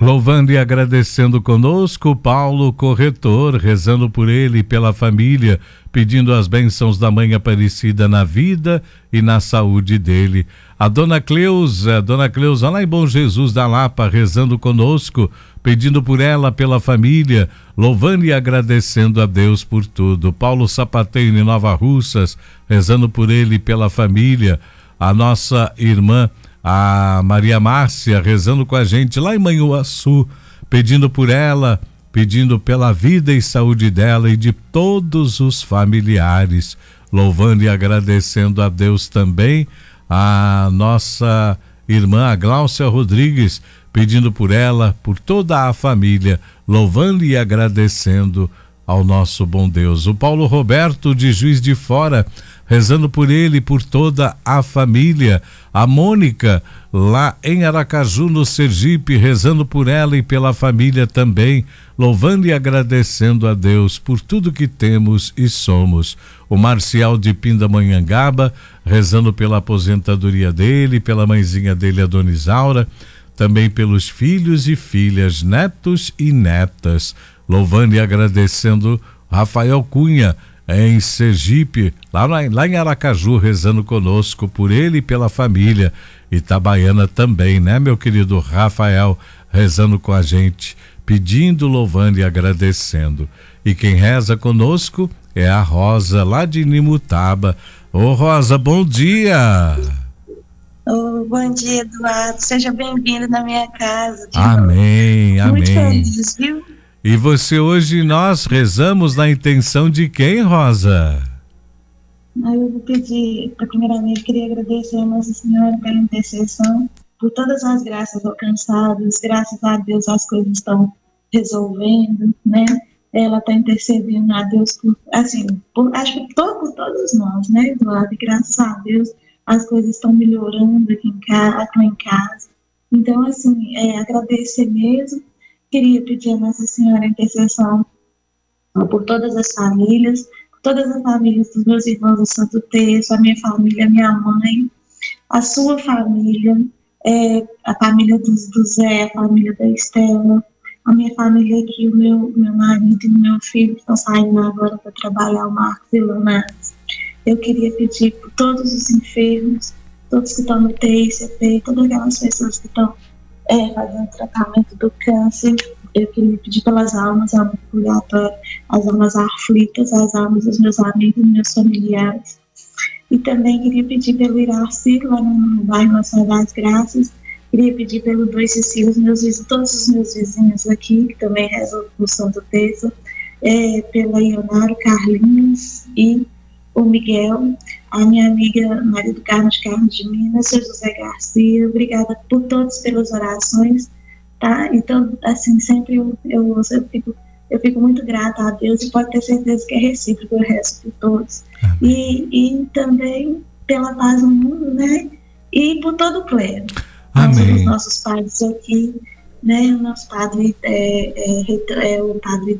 Louvando e agradecendo conosco, Paulo Corretor, rezando por ele e pela família, pedindo as bênçãos da Mãe Aparecida na vida e na saúde dele. A Dona Cleusa lá em Bom Jesus da Lapa, rezando conosco, pedindo por ela, pela família, louvando e agradecendo a Deus por tudo. Paulo Sapateiro em Nova Russas, rezando por ele e pela família. A nossa irmã a Maria Márcia, rezando com a gente lá em Manhuaçu, pedindo por ela, pedindo pela vida e saúde dela e de todos os familiares, louvando e agradecendo a Deus também. A nossa irmã a Gláucia Rodrigues, pedindo por ela, por toda a família, louvando e agradecendo ao nosso bom Deus. O Paulo Roberto de Juiz de Fora, rezando por ele e por toda a família. A Mônica, lá em Aracaju, no Sergipe, rezando por ela e pela família também, louvando e agradecendo a Deus por tudo que temos e somos. O Marcial de Pindamonhangaba, rezando pela aposentadoria dele, pela mãezinha dele, a Dona Isaura, também pelos filhos e filhas, netos e netas, louvando e agradecendo Rafael Cunha, em Sergipe, lá em Aracaju, rezando conosco por ele e pela família. Itabaiana também, né, meu querido Rafael, rezando com a gente, pedindo, louvando e agradecendo. E quem reza conosco é a Rosa, lá de Nimutaba. Ô Rosa, bom dia! Bom dia, Eduardo, seja bem-vindo na minha casa. Amém, amém. Muito feliz, viu? E você hoje, nós rezamos na intenção de quem, Rosa? Eu vou pedir, primeiramente, queria agradecer a Nossa Senhora pela intercessão, por todas as graças alcançadas, graças a Deus as coisas estão resolvendo, né? Ela está intercedendo a Deus acho que por todos nós, né, Eduardo? E graças a Deus as coisas estão melhorando aqui em casa. Então, assim, agradecer mesmo. Queria pedir a Nossa Senhora a intercessão por todas as famílias, dos meus irmãos do Santo Terço, a minha família, a minha mãe, a sua família, a família do Zé, a família da Estela, a minha família aqui, o meu marido e o meu filho que estão saindo agora para trabalhar, o Marcos e o Leonardo. Eu queria pedir por todos os enfermos, todos que estão no TICP, todas aquelas pessoas que estão fazendo tratamento do câncer. Eu queria pedir pelas almas purgatório, as almas aflitas, as almas dos meus amigos, dos meus familiares. E também queria pedir pelo Iraci, lá no bairro Nossa das Graças. Queria pedir pelo Dois Cecílios, todos os meus vizinhos aqui, que também rezam no Santo Terço, pela Ionaro, Carlinhos e o Miguel, a minha amiga Maria do Carlos de Minas, seu José Garcia. Obrigada por todos pelas orações, tá? Então, assim, sempre eu fico muito grata a Deus e pode ter certeza que é recíproco, eu rezo por todos. E também pela paz no mundo, né? E por todo o clero. Amém. Os nossos padres aqui, né? O nosso padre o padre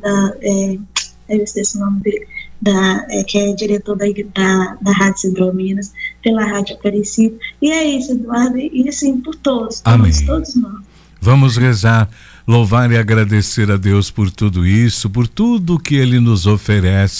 eu esqueci o nome dele, que é diretor da Rádio Cidrominas, pela Rádio Aparecida. E é isso, Eduardo, e assim, por todos nós. Vamos rezar, louvar e agradecer a Deus por tudo isso, por tudo que Ele nos oferece.